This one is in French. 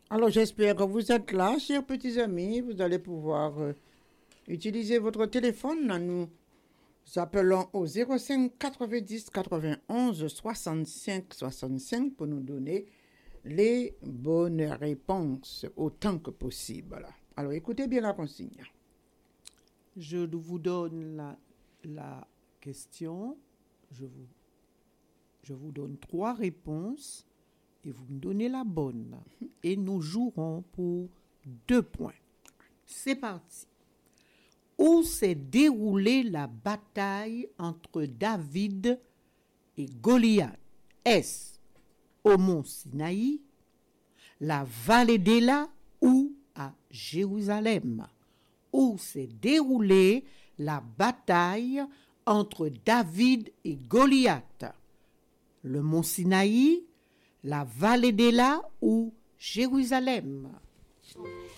Alors j'espère que vous êtes là, chers petits amis. Vous allez pouvoir utiliser votre téléphone. Nous appelons au 05 90 91 65 65 pour nous donner les bonnes réponses autant que possible. Alors écoutez bien la consigne. Je vous donne la question. Je vous donne 3 réponses et vous me donnez la bonne. Et nous jouerons pour 2 points. C'est parti. Où s'est déroulée la bataille entre David et Goliath? Est-ce au mont Sinaï, la vallée d'Éla ou à Jérusalem? Où s'est déroulée la bataille entre David et Goliath? Le mont Sinaï, la vallée d'Éla ou Jérusalem?